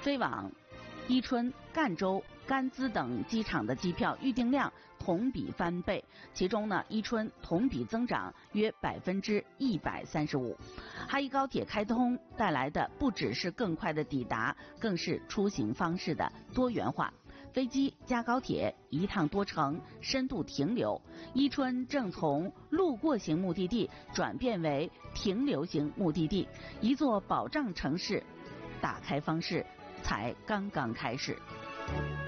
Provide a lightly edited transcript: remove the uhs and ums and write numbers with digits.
飞往伊春、赣州、甘孜等机场的机票预订量同比翻倍，其中呢，伊春同比增长约135%。哈伊高铁开通带来的不只是更快的抵达，更是出行方式的多元化。飞机加高铁，一趟多程，深度停留。伊春正从路过型目的地转变为停留型目的地，一座保障城市打开方式才刚刚开始。